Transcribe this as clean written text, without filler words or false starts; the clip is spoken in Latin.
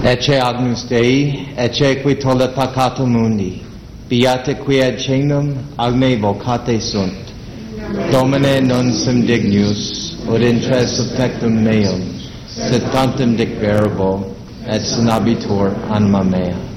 Ecce agnus Dei, ecce qui tollet peccatum mundi, beata qui ad cenum ad me vocate sunt. Domine non sum dignus, ut intres subtectum meum, sed tantum dic verbo, et sinabitur anima mea.